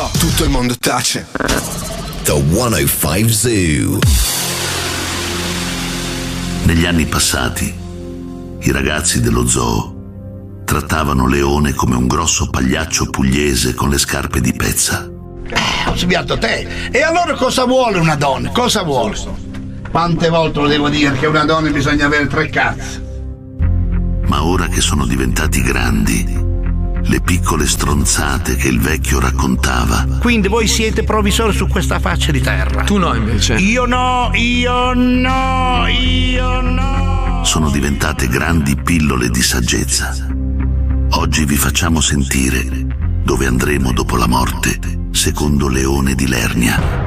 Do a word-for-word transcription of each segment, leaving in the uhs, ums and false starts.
Tutto il mondo tace. The centocinque Zoo. Negli anni passati, i ragazzi dello zoo trattavano Leone come un grosso pagliaccio pugliese con le scarpe di pezza. Eh, ho sbagliato te. E allora cosa vuole una donna? Cosa vuole? Quante volte lo devo dire che una donna bisogna avere tre cazzi. Ma ora che sono diventati grandi, le piccole stronzate che il vecchio raccontava. Quindi voi siete provvisori su questa faccia di terra. Tu no, invece. Io no, io no, io no. Sono diventate grandi pillole di saggezza. Oggi vi facciamo sentire dove andremo dopo la morte, secondo Leone di Lernia.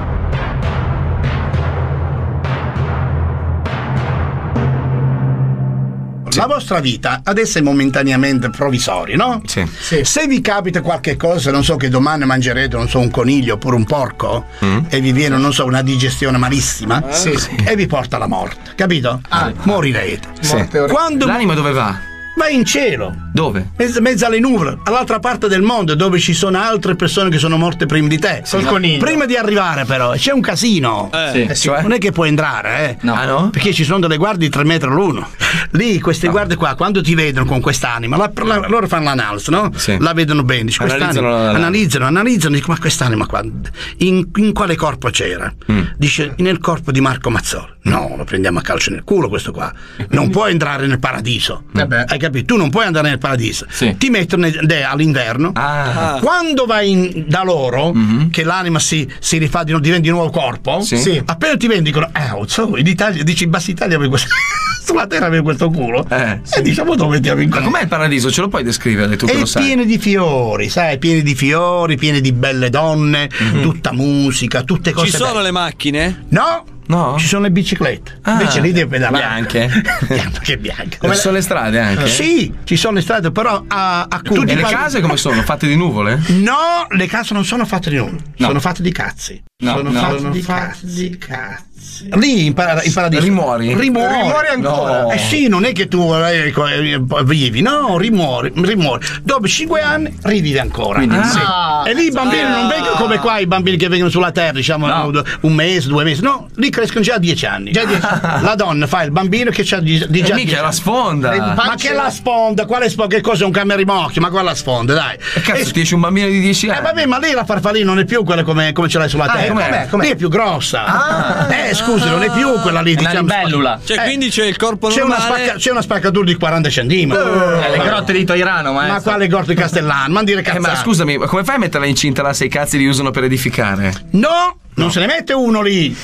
La vostra vita adesso è momentaneamente provvisoria, no? Sì. Sì. Se vi capita qualche cosa, non so, che domani mangerete, non so, un coniglio oppure un porco, mm. e vi viene, non so, una digestione malissima, sì, sì. e vi porta alla morte, capito? Ah, morirete. Sì. Quando l'anima dove va? Va in cielo. Dove? Mezzo, mezzo alle nuvole, all'altra parte del mondo, dove ci sono altre persone che sono morte prima di te. Sì, coniglio. Prima di arrivare, però, c'è un casino. Eh. Sì. Eh, cioè? Non è che puoi entrare, eh. No. Ah, no? Perché ci sono delle guardie di tre metri l'uno. Lì, queste no. guardie qua, quando ti vedono con quest'anima, la, la, loro fanno l'analisi, no? Sì. La vedono bene. Dice, analizzano, la, la, analizzano, analizzano, dicono, ma quest'anima qua, in, in quale corpo c'era? Mm. Dice, nel corpo di Marco Mazzoli. No, lo prendiamo a calcio nel culo questo qua. Non puoi entrare nel paradiso. Mm. Hai capito? Tu non puoi andare nel paradiso. Sì. Ti mettono all'inverno. Ah. Quando vai in, da loro, mm-hmm. che l'anima si, si rifà, di, diventa di nuovo corpo, sì. Sì. Appena ti vendi dicono, eh, oh, so, in Italia, dici, in Bassa Italia avevo questo, sulla terra avevo questo culo. Eh, sì. E diciamo dove mettiamo in culo. Ma com'è il paradiso? Ce lo puoi descrivere tu che è lo sai? È pieno di fiori, sai, pieno di fiori, pieno di belle donne, mm-hmm. tutta musica, tutte cose Ci sono belle. Le macchine? No. No? Ci sono le biciclette. Ah, invece lì devi pedalare. Bianche. Che bianche. Ci sono le strade anche? Sì, ci sono le strade, però a, a tutti e le case come sono? Fatte di nuvole? No, le case non sono fatte di nuvole, no. sono fatte di cazzi. No, sono no, fatte sono di fatti cazzi. di cazzi. Lì in, para- in paradiso rimuori? Rimuori, rimuori ancora? No. Eh sì, non è che tu eh, vivi, no, rimuori, rimuori. Dopo cinque anni rivivi ancora. Quindi, ah, sì. E lì i bambini ah. non vengono come qua i bambini che vengono sulla terra, diciamo no. un mese, due mesi, no, lì crescono già a dieci anni. Già dieci anni. La donna fa il bambino che c'ha di, di già mica la sfonda. Ma che la sfonda? Quale sfonda? Che cosa è un camerimocchio? Ma quella sfonda, dai. E cazzo, ti esce un bambino di dieci anni. Eh vabbè, ma lì la farfallina non è più quella come, come ce l'hai sulla terra. Ah, com'è? Com'è? Lì è più grossa. Ah. Eh scusi, non è più quella lì, diciamo. Una libellula. Cioè, eh, quindi c'è il corpo c'è normale. Una spacca, c'è una spaccatura di quaranta centimetri. Uh, eh, le grotte di Toirano, maestro. Ma quale grotte di Castellano? Ma dire cazzate. Eh, ma scusami, ma come fai a metterla incinta là se i cazzi li usano per edificare? No! Non no. se ne mette uno lì.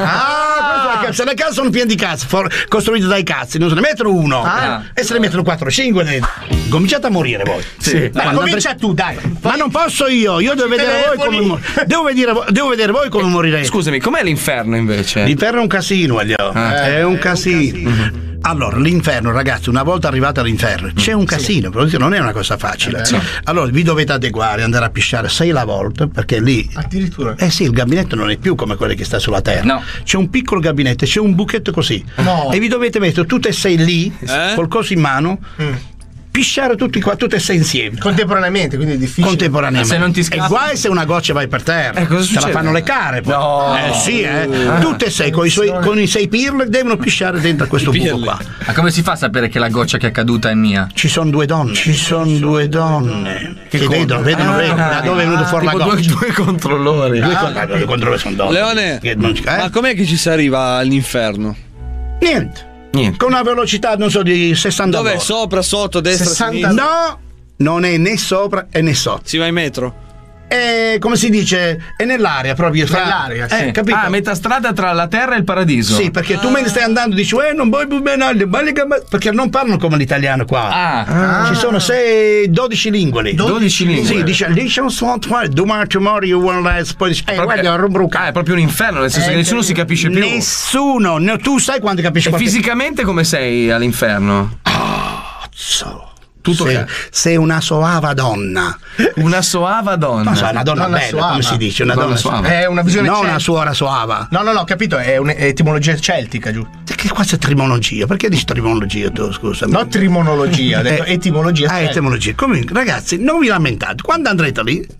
Ah, se le case sono piene di cazzi, for- costruite dai cazzi, non se ne mettono uno. Ah. E se ne mettono quattro o cinque dentro. Cominciate a morire voi. Sì. Dai, comincia andre... tu, dai. Ma non posso io, io devo vedere voi come mor- devo, vedere, devo vedere voi come morirete. Scusami, com'è l'inferno invece? L'inferno è un casino, Elio. Ah. È, è un casino. Un casino. Allora, l'inferno, ragazzi, una volta arrivati all'inferno c'è un casino, sì. non è una cosa facile. Eh, sì. Allora, vi dovete adeguare, andare a pisciare sei la volta, perché lì. Addirittura. Eh sì, il gabinetto non è più come quello che sta sulla terra. No. C'è un piccolo gabinetto, c'è un buchetto così. No. E vi dovete mettere tutte e sei lì, eh? col coso in mano. Mm. Pisciare tutti qua, tutte e sei insieme. Contemporaneamente, quindi è difficile. Contemporaneamente. Se non ti scappi... E guai se una goccia vai per terra. Eh, cosa succede? Te la fanno lecare poi. No. Eh sì, eh. Ah. Tutte e sei con i, suoi, con i sei pirle devono pisciare dentro a questo buco qua. Ma come si fa a sapere che la goccia che è caduta è mia? Ci sono due donne. Ci sono due donne. Che, che vedono, vedono, ah, vedono da dove è venuto fuori la goccia. Due, due controllori. Due, ah. due controllori sono donne. Leone, che non, eh? ma com'è che ci si arriva all'inferno? Niente. Niente. Con una velocità, non so, di sessanta. Dov'è? Sopra, sotto, destra, sessanta... sinistra? No, non è né sopra e né sotto. Si va in metro? È, come si dice, è nell'aria proprio. Fra... Nell'aria, sì. eh, capito? Ah, metà strada tra la terra e il paradiso. Sì, perché ah. tu me ne stai andando e dici, eh, non vuoi più bene, perché non parlano come l'italiano qua. Ah. Ci sono sei, dodici lingue lì. dodici lingue. Sì, dice, dice, domani, tomorrow, you want less, poi dice, eh, guarda, ah, è proprio un inferno, nel senso eh, che nessuno si capisce più. Nessuno, no, tu sai quando capisci. E qualche... fisicamente come sei all'inferno? Oh, so. Tutto sei, sei una soava donna. Una soava donna. No, so, una donna, donna bella, soava. Come si dice? Una donna, donna soava. È una visione non celt- una suora soava. No, no, no, capito, è un'etimologia celtica, giù. Che qua c'è trimonologia? Perché dici trimonologia tu, scusa? No, trimonologia, ho detto eh, etimologia. Ah, etimologia. Comunque, ragazzi, non vi lamentate. Quando andrete lì,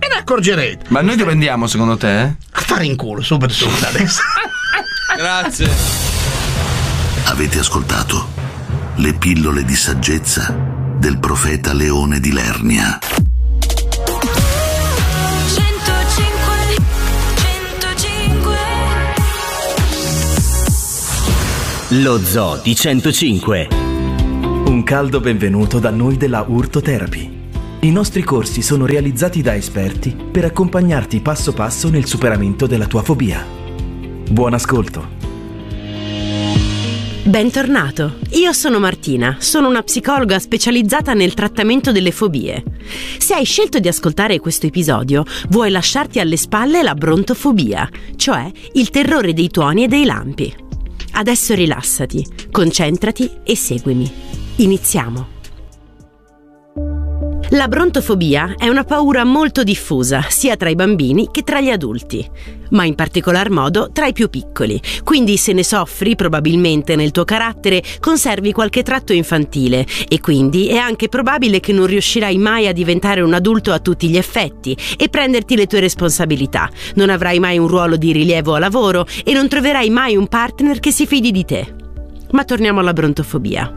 ve ne accorgerete. Ma noi dove andiamo secondo te? A fare in culo, subito, subito adesso. Grazie. Avete ascoltato le pillole di saggezza del profeta Leone di Lernia. Lo Zoo di centocinque. Un caldo benvenuto da noi della Urtotherapy. I nostri corsi sono realizzati da esperti per accompagnarti passo passo nel superamento della tua fobia. Buon ascolto. Bentornato, io sono Martina, sono una psicologa specializzata nel trattamento delle fobie. Se hai scelto di ascoltare questo episodio, vuoi lasciarti alle spalle la brontofobia, cioè il terrore dei tuoni e dei lampi. Adesso rilassati, concentrati e seguimi. Iniziamo. La brontofobia è una paura molto diffusa sia tra i bambini che tra gli adulti, ma in particolar modo tra i più piccoli. Quindi se ne soffri, probabilmente nel tuo carattere conservi qualche tratto infantile e quindi è anche probabile che non riuscirai mai a diventare un adulto a tutti gli effetti e prenderti le tue responsabilità. Non avrai mai un ruolo di rilievo a lavoro e non troverai mai un partner che si fidi di te. Ma torniamo alla brontofobia.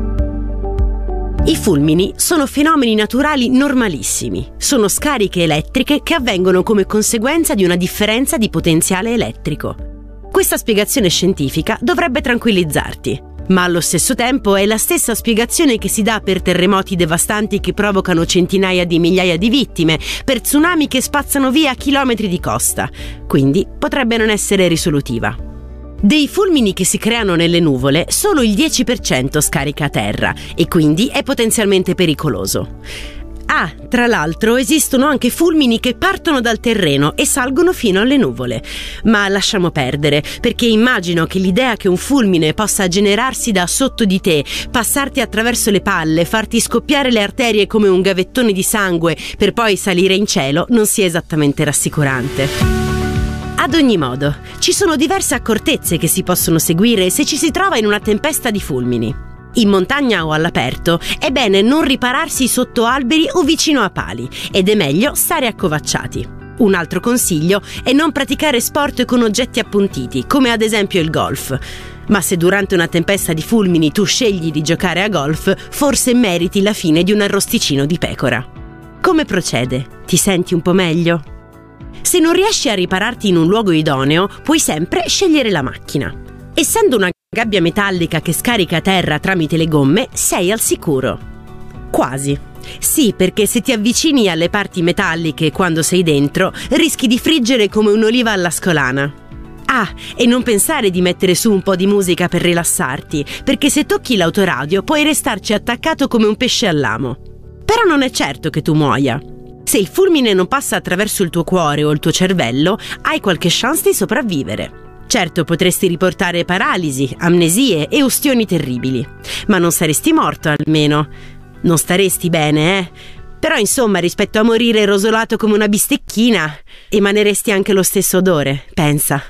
I fulmini sono fenomeni naturali normalissimi. Sono scariche elettriche che avvengono come conseguenza di una differenza di potenziale elettrico. Questa spiegazione scientifica dovrebbe tranquillizzarti, ma allo stesso tempo è la stessa spiegazione che si dà per terremoti devastanti che provocano centinaia di migliaia di vittime, per tsunami che spazzano via chilometri di costa. Quindi potrebbe non essere risolutiva. Dei fulmini che si creano nelle nuvole, solo il dieci per cento scarica a terra e quindi è potenzialmente pericoloso. Ah, tra l'altro esistono anche fulmini che partono dal terreno e salgono fino alle nuvole. Ma lasciamo perdere, perché immagino che l'idea che un fulmine possa generarsi da sotto di te, passarti attraverso le palle, farti scoppiare le arterie come un gavettone di sangue per poi salire in cielo non sia esattamente rassicurante. Ad ogni modo, ci sono diverse accortezze che si possono seguire se ci si trova in una tempesta di fulmini. In montagna o all'aperto è bene non ripararsi sotto alberi o vicino a pali ed è meglio stare accovacciati. Un altro consiglio è non praticare sport con oggetti appuntiti, come ad esempio il golf. Ma se durante una tempesta di fulmini tu scegli di giocare a golf, forse meriti la fine di un arrosticino di pecora. Come procede? Ti senti un po' meglio? Se non riesci a ripararti in un luogo idoneo, puoi sempre scegliere la macchina. Essendo una gabbia metallica che scarica a terra tramite le gomme, sei al sicuro. Quasi. Sì, perché se ti avvicini alle parti metalliche quando sei dentro, rischi di friggere come un'oliva all'ascolana. Ah, e non pensare di mettere su un po' di musica per rilassarti, perché se tocchi l'autoradio puoi restarci attaccato come un pesce all'amo. Però non è certo che tu muoia. Se il fulmine non passa attraverso il tuo cuore o il tuo cervello, hai qualche chance di sopravvivere. Certo, potresti riportare paralisi, amnesie e ustioni terribili, ma non saresti morto almeno. Non staresti bene, eh? Però insomma, rispetto a morire rosolato come una bistecchina, emaneresti anche lo stesso odore, pensa.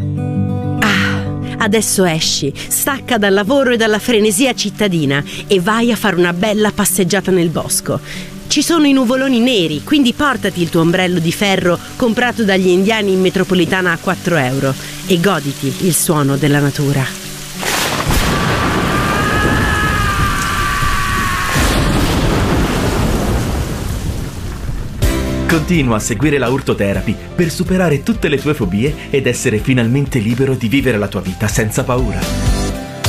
Ah, adesso esci, stacca dal lavoro e dalla frenesia cittadina e vai a fare una bella passeggiata nel bosco. Ci sono i nuvoloni neri, quindi portati il tuo ombrello di ferro comprato dagli indiani in metropolitana a quattro euro e goditi il suono della natura. Continua a seguire la Urtotherapy per superare tutte le tue fobie ed essere finalmente libero di vivere la tua vita senza paura.